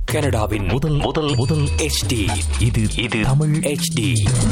கனடாவின் முதல் முதல் முதல் HD. இது Tamil HD.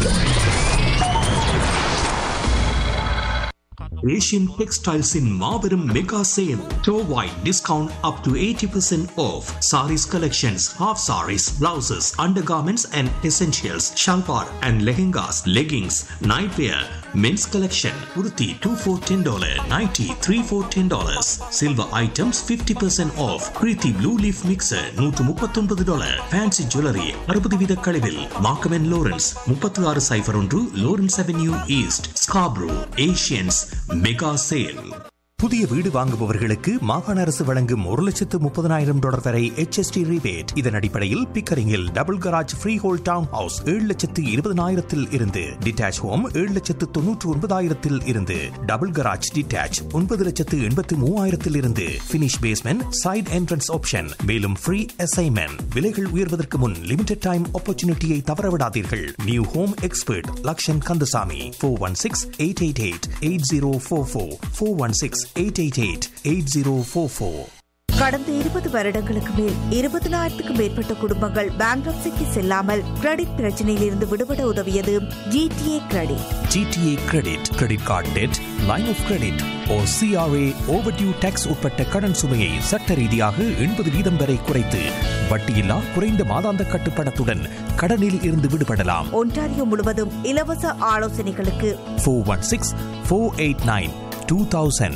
Asian Textiles in Marverum Mega Sale. Store-wide discount up to 80% off. Saris collections, half saris, blouses, undergarments and essentials, shalwar and lehengas, leggings, nightwear, men's collection, kurti 2 for $10, nighty 3 for $10. Silver items 50% off. Kriti Blue Leaf Mixer $139. Fancy Jewelry 60 வீத கழிவில். Markham & Lawrence 3601 Lawrence Avenue East, Scarborough. Asians Mega Sale. புதிய வீடு வாங்குபவர்களுக்கு மாகாண அரசு வழங்கும் $130,000 வரை HST rebate. இதன் அடிப்படையில் பிக்கரிங்கில் double garage free whole down house 7,20,000 இருந்து, டிட்டாச் ஹோம் 7,99,000 இருந்து, டபுள் கராஜ் டிட்டாச் 9,83,000 இருந்து, finish basement side entrance option. மேலும் ஃப்ரீ அசைன்மெண்ட். விலைகள் உயர்வதற்கு முன் லிமிடெட் டைம் ஆப்பர்ச்சுனிட்டியை தவறவிடாதீர்கள். New home expert Lakshan Kandasamy 416-888-8044 416-888-8044. கடந்த 20 வருடங்களுக்கு மேல் 20,000க்கும் மேற்பட்ட குடும்பங்கள் பேங்க்ரப்சிக்கு செல்லாமல் கிரெடிட் பிரச்சனையில் இருந்து விடுபட உதவியது GTA credit. GTA credit, credit card dead, line of credit or CRA overdue tax உட்பட்ட கடன் சுமையை சட்ட ரீதியாக 80% வரை குறைத்து வட்டியில்லா குறைந்த மாதாந்த கட்டுப்பணத்துடன் கடனில் இருந்து விடுபடலாம். ஒன்டாரியோ முழுவதும் இலவச ஆலோசனைகளுக்கு 416-489-2000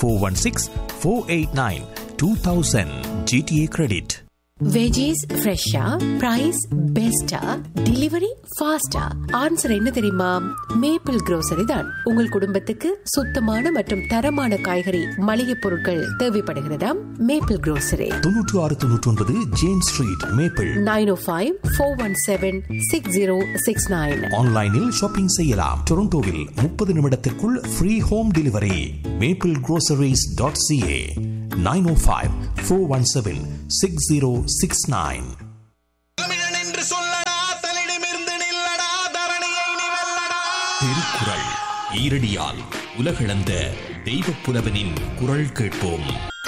416-489-2000 GTA கிரெடிட். வெஜிஸ் ஃப்ரெஷ்ஷா, பிரைஸ் பெஸ்டா, டெலிவரி ஃபாஸ்டா? ஆன்சர் என்ன தெரியுமா? மேப்பிள் grocery தான். உங்கள் குடும்பத்துக்கு சுத்தமான மற்றும் தரமான காய்கறி மளிகை பொருட்கள் தேவைப்படுகிறதா? Maple grocery 9699 James street, maple. 905-417-6069. ஆன்லைனில் ஷாப்பிங் செய்யலாம். டொரண்டோவில் 30 நிமிடத்திற்குள் ஃப்ரீ ஹோம் டெலிவரி. maplegroceries.ca 905-417-6069. தமிழன் என்று சொல்லடா, தன்னிடமிருந்து நில்லடா, தரணியை நீ வெல்லடா. திருக்குறள் ஈரடியால் உலகளந்த தெய்வப் புலவனின் குரல் கேட்போம்.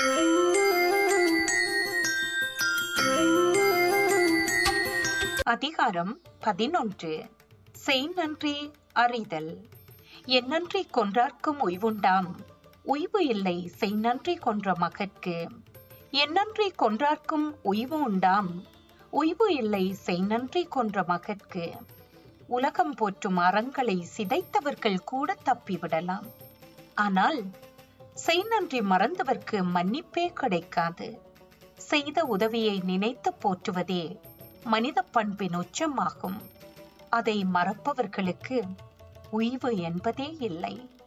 அதிகாரம் 11. செய்நன்றி அறிதல். என்னன்றி கொன்றார்க்கும் உய்வுண்டாம், உய்வு இல்லை செய்நன்றி கொன்ற மகற்கு. என்னன்றி கொன்றார்க்கும் உய்வு உண்டாம், உய்வு இல்லை செய்நன்றி கொன்ற மகற்கு. உலகம் போற்றும் அறங்களை சிதைத்தவர்கள் கூட தப்பிவிடலாம். ஆனால் செய்நன்றி மறந்தவர்க்கு மன்னிப்பே கிடைக்காது. செய்த உதவியை நினைத்து போற்றுவதே மனித பண்பின் உச்சமாகும். அதை மறப்பவர்களுக்கு உய்வு என்பதே இல்லை.